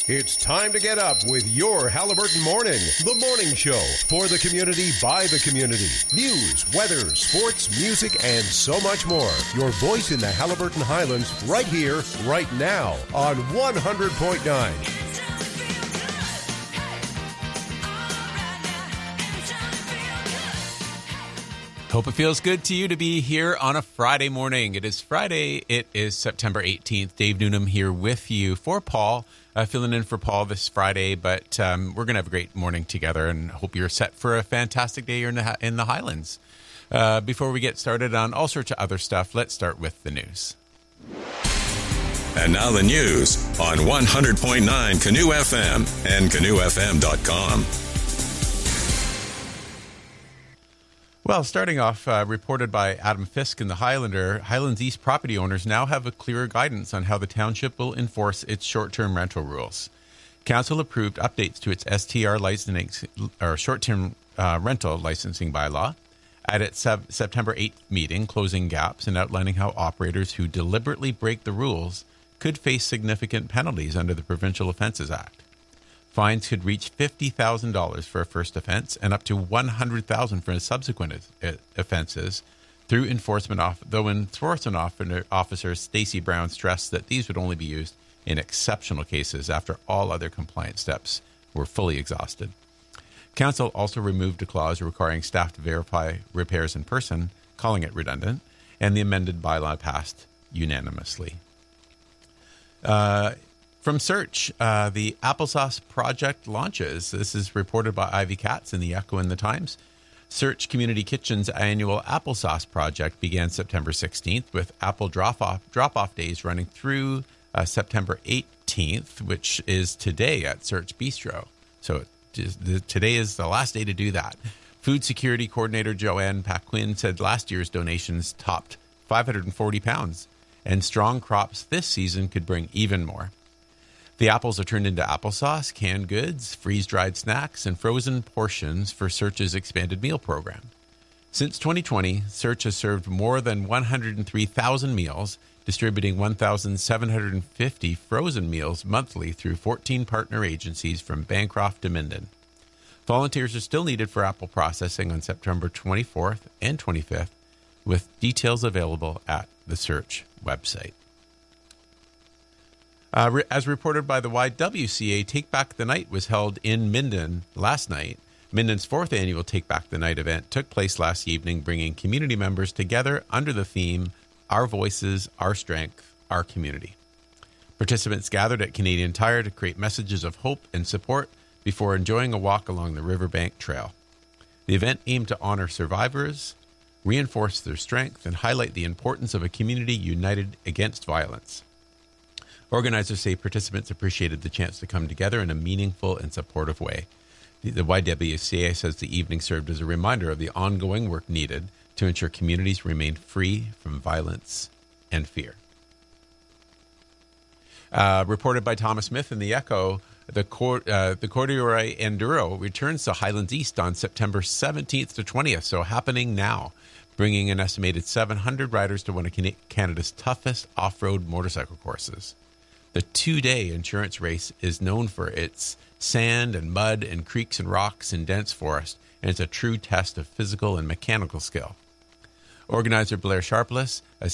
It's time to get up with your Halliburton Morning, the morning show for the community, by the community. News, weather, sports, music, and so much more. Your voice in the Halliburton Highlands right here, right now on 100.9. Hope it feels good to you to be here on a Friday morning. It is Friday. It is September 18th. Dave Newnham here with you for Paul, filling in for Paul this Friday. But we're going to have a great morning together and hope you're set for a fantastic day here in the Highlands. Before we get started on all sorts of other stuff, let's start with the news. And now the news on 100.9 Canoe FM and canoefm.com. Well, starting off, reported by Adam Fisk in the Highlander, Highlands East property owners now have a clearer guidance on how the township will enforce its short-term rental rules. Council approved updates to its STR licensing or short-term rental licensing bylaw at its September 8th meeting, closing gaps and outlining how operators who deliberately break the rules could face significant penalties under the Provincial Offences Act. Fines could reach $50,000 for a first offense and up to $100,000 for subsequent offenses. Though enforcement officer Stacey Brown stressed that these would only be used in exceptional cases after all other compliance steps were fully exhausted. Council also removed a clause requiring staff to verify repairs in person, calling it redundant, and the amended bylaw passed unanimously. From Search, the Applesauce Project launches. This is reported by Ivy Katz in the Echo and the Times. Search Community Kitchen's annual Applesauce Project began September 16th with apple drop-off days running through September 18th, which is today at Search Bistro. So today is the last day to do that. Food Security Coordinator Joanne Paquin said last year's donations topped 540 pounds, and strong crops this season could bring even more. The apples are turned into applesauce, canned goods, freeze-dried snacks, and frozen portions for Search's expanded meal program. Since 2020, Search has served more than 103,000 meals, distributing 1,750 frozen meals monthly through 14 partner agencies from Bancroft to Minden. Volunteers are still needed for apple processing on September 24th and 25th, with details available at the Search website. As reported by the YWCA, Take Back the Night was held in Minden last night. Minden's fourth annual Take Back the Night event took place last evening, bringing community members together under the theme, Our Voices, Our Strength, Our Community. Participants gathered at Canadian Tire to create messages of hope and support before enjoying a walk along the Riverbank Trail. The event aimed to honor survivors, reinforce their strength, and highlight the importance of a community united against violence. Organizers say participants appreciated the chance to come together in a meaningful and supportive way. The YWCA says the evening served as a reminder of the ongoing work needed to ensure communities remain free from violence and fear. Reported by Thomas Smith in the Echo, the Corduroy Enduro returns to Highlands East on September 17th to 20th, so happening now, bringing an estimated 700 riders to one of Canada's toughest off-road motorcycle courses. The two-day endurance race is known for its sand and mud and creeks and rocks and dense forest, and it's a true test of physical and mechanical skill. Organizer Blair Sharpless